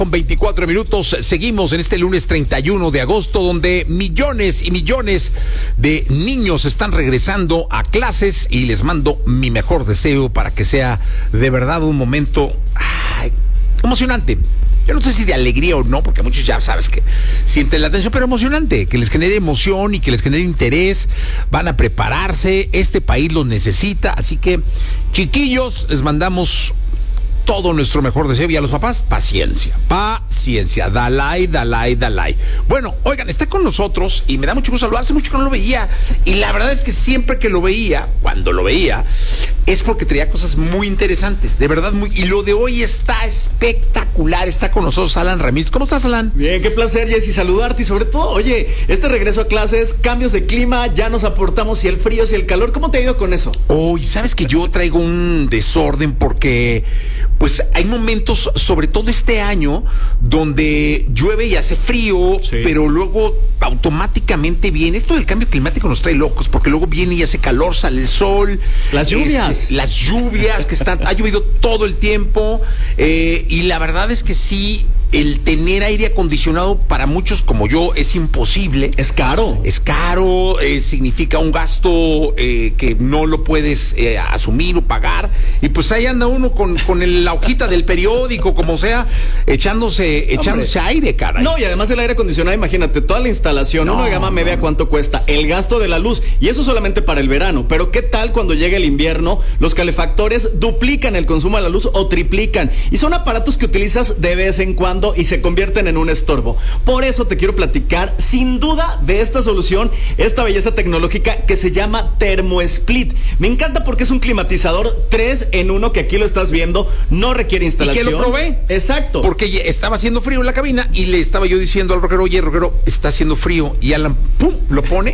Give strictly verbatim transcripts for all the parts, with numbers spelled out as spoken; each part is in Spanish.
Con veinticuatro minutos, seguimos en este lunes treinta y uno de agosto, donde millones y millones de niños están regresando a clases y les mando mi mejor deseo para que sea de verdad un momento ay, emocionante. Yo no sé si de alegría o no, porque muchos ya sabes que sienten la atención, pero emocionante, que les genere emoción y que les genere interés. Van a prepararse, este país los necesita, así que chiquillos, les mandamos todo nuestro mejor deseo, y a los papás, paciencia, paciencia, dalai, dalai, dalai. Bueno, oigan, está con nosotros y me da mucho gusto saludar, hace mucho que no lo veía, y la verdad es que siempre que lo veía, cuando lo veía, es porque traía cosas muy interesantes, de verdad, muy, y lo de hoy está espectacular. Está con nosotros Alan Ramírez. ¿Cómo estás, Alan? Bien, qué placer, Jessy, saludarte, y sobre todo, oye, este regreso a clases, cambios de clima, ya nos aportamos si el frío, si el calor, ¿cómo te ha ido con eso? Hoy, sabes que yo traigo un desorden porque pues hay momentos, sobre todo este año, donde llueve y hace frío, sí, pero luego automáticamente viene. Esto del cambio climático nos trae locos, porque luego viene y hace calor, sale el sol. Las lluvias. Este, las lluvias que están, ha llovido todo el tiempo, eh, y la verdad es que sí, el tener aire acondicionado para muchos como yo es imposible. Es caro. Es caro, eh, significa un gasto eh, que no lo puedes eh, asumir o pagar. Y pues ahí anda uno con, con el, la hojita del periódico, como sea, echándose, echándose aire, caray. No, y además el aire acondicionado, imagínate, toda la instalación, no, uno de gama media, ¿cuánto cuesta? El gasto de la luz, y eso solamente para el verano. Pero ¿qué tal cuando llega el invierno? Los calefactores duplican el consumo de la luz o triplican. Y son aparatos que utilizas de vez en cuando y se convierten en un estorbo. Por eso te quiero platicar sin duda de esta solución, esta belleza tecnológica que se llama ThermoSplit. Me encanta porque es un climatizador tres en uno que aquí lo estás viendo, no requiere instalación. ¿Y que lo probé? Exacto. Porque estaba haciendo frío en la cabina y le estaba yo diciendo al rockero, oye, rockero, está haciendo frío, y Alan, pum, lo pone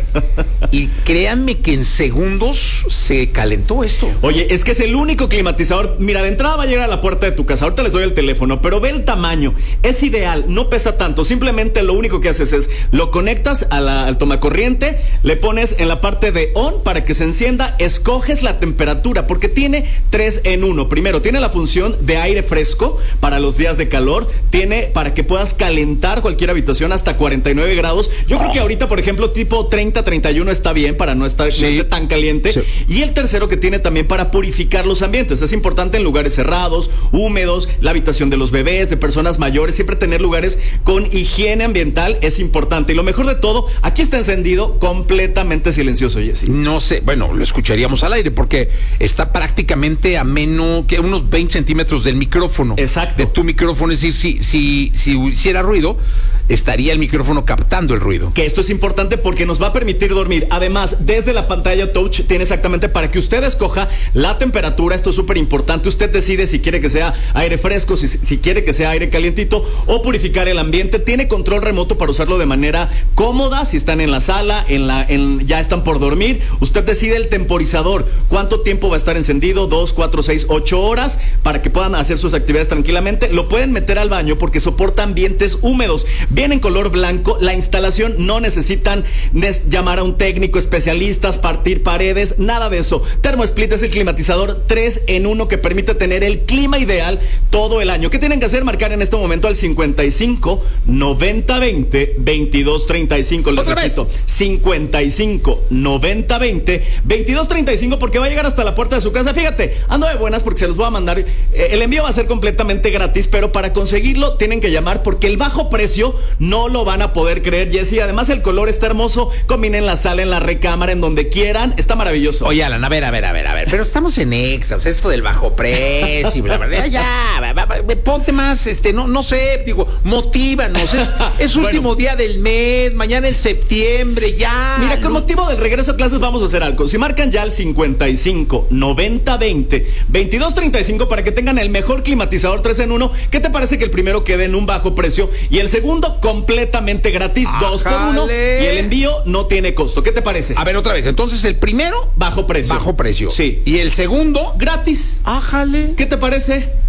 y créanme que en segundos se calentó esto. Oye, es que es el único climatizador, mira, de entrada va a llegar a la puerta de tu casa, ahorita les doy el teléfono, pero ve el tamaño. Es ideal, no pesa tanto, simplemente lo único que haces es lo conectas a la, al tomacorriente, le pones en la parte de on para que se encienda, escoges la temperatura porque tiene tres en uno. Primero, tiene la función de aire fresco para los días de calor, tiene para que puedas calentar cualquier habitación hasta cuarenta y nueve grados. Yo oh. creo que ahorita, por ejemplo, tipo treinta, treinta y uno está bien para no estar sí. no esté tan caliente. Sí. Y el tercero, que tiene también para purificar los ambientes. Es importante en lugares cerrados, húmedos, la habitación de los bebés, de personas mayores. Siempre tener lugares con higiene ambiental es importante. Y lo mejor de todo, aquí está encendido completamente silencioso, Jessy. No sé, bueno, lo escucharíamos al aire porque está prácticamente a menos que unos veinte centímetros del micrófono. Exacto. De tu micrófono. Es decir, si, si, si hiciera ruido, estaría el micrófono captando el ruido. Que esto es importante porque nos va a permitir dormir. Además, desde la pantalla touch tiene exactamente para que usted escoja la temperatura. Esto es súper importante. Usted decide si quiere que sea aire fresco, si, si quiere que sea aire calientito o purificar el ambiente. Tiene control remoto para usarlo de manera cómoda. Si están en la sala, en la, en, ya están por dormir, usted decide el temporizador. ¿Cuánto tiempo va a estar encendido? Dos, cuatro, seis, ocho horas para que puedan hacer sus actividades tranquilamente. Lo pueden meter al baño porque soporta ambientes húmedos. Viene en color blanco. La instalación no necesitan llamar a un técnico, especialistas, partir paredes, nada de eso. ThermoSplit es el climatizador tres en uno que permite tener el clima ideal todo el año. ¿Qué tienen que hacer? Marcar en este momento al cincuenta y cinco, noventa, veinte, veintidós, treinta y cinco. Les repito, vez. cincuenta y cinco, noventa, veinte, veintidós, treinta y cinco, porque va a llegar hasta la puerta de su casa. Fíjate, ando de buenas porque se los voy a mandar. Eh, el envío va a ser completamente gratis, pero para conseguirlo tienen que llamar porque el bajo precio no lo van a poder creer, Jessy. Además, el color está hermoso. Combina en la sala, en la recámara, en donde quieran. Está maravilloso. Oye, Alan, a ver, a ver, a ver, a ver. Pero estamos en Exa, o sea, esto del bajo precio, bla, bla, bla, ya, ponte más, este, no, no sé, digo, motívanos. Es, es bueno, último día del mes, mañana es septiembre, ya. Mira, con no. motivo del regreso a clases vamos a hacer algo. Si marcan ya al cincuenta y cinco, noventa, veinte, veintidós, treinta y cinco para que tengan el mejor climatizador tres en uno, ¿qué te parece que el primero quede en un bajo precio y el segundo completamente gratis, dos por uno, y el envío no tiene costo? ¿Qué te parece? A ver, otra vez, entonces el primero bajo precio. Bajo precio. Sí. Y el segundo gratis. Ájale. ¿Qué te parece?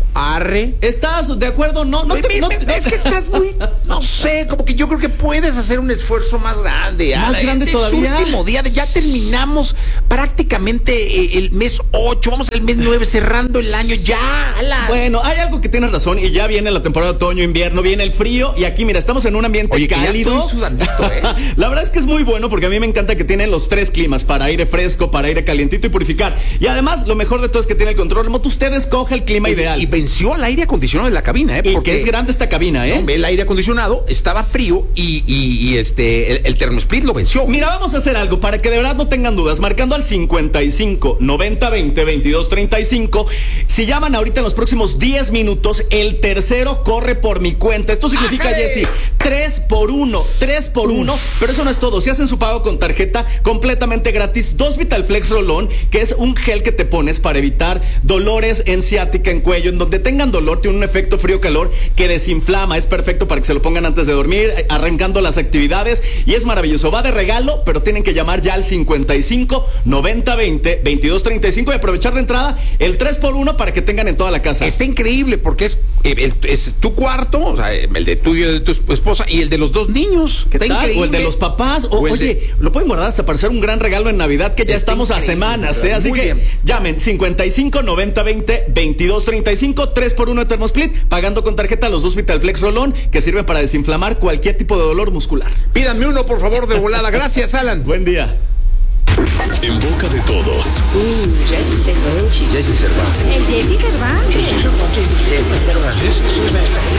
Arre. ¿Estás de acuerdo? No, no, Oye, te, me- no me- te- es que estás muy, no sé, como que yo creo que puedes hacer un esfuerzo más grande. ¿Más Ala, grande este todavía? Es último día, de- ya terminamos prácticamente eh, el mes ocho, vamos al mes nueve, cerrando el año, ya, ala. Bueno, hay algo que tienes razón y ya viene la temporada de otoño, invierno, viene el frío y aquí, mira, estamos en un ambiente Oye, que ya cálido. estoy sudandito, ¿eh? La verdad es que es muy bueno porque a mí me encanta que tiene los tres climas, para aire fresco, para aire calientito y purificar. Y además, lo mejor de todo es que tiene el control remoto. Usted escoge el clima Oye, ideal. Y venció al aire acondicionado de la cabina, ¿eh? Y Porque que es grande esta cabina, ¿eh? hombre, el aire acondicionado estaba frío y, y- y, este el, el termosplit lo venció. Mira, vamos a hacer algo para que de verdad no tengan dudas. Marcando al cincuenta y cinco, noventa, veinte, veintidós, treinta y cinco. Si llaman ahorita en los próximos diez minutos, el tercero corre por mi cuenta. Esto significa, ¡Ájale! Jessy, tres por uno, tres por uno. Pero eso no es todo. Si hacen su pago con tarjeta, completamente gratis, dos Vitalflex Rolón, que es un gel que te pones para evitar dolores en ciática, en cuello, en donde tengan dolor, tiene un efecto frío-calor que desinflama. Es perfecto para que se lo pongan antes de dormir, arrancando las actividades. Y es maravilloso. Va de regalo, pero tienen que llamar ya al cincuenta y cinco, noventa, veinte, veintidós, treinta y cinco y aprovechar de entrada el tres por uno para que tengan en toda la casa. Está increíble porque es, eh, el- es tu cuarto, o sea, el de tuyo y de tu esposa y el de los dos niños. ¿Qué Está tal? increíble. O el de los papás. O, O el oye, de- lo pueden guardar hasta para hacer un gran regalo en Navidad, que ya Está estamos a increíble, semanas, ¿eh? ¿verdad? Así Muy que bien. llamen cincuenta y cinco, noventa, veinte, veintidós, treinta y cinco, tres por uno de Thermosplit, pagando con tarjeta los dos Vitalflex Rolón, que sirven para desinflamar cualquier tipo de dolor muscular. Pídanme uno, por favor, de volada. Gracias, Alan. Buen día. En boca de todos. Jesse Cervantes. Jesse Cervantes. El Jesse Cervantes. Jesse Cervantes.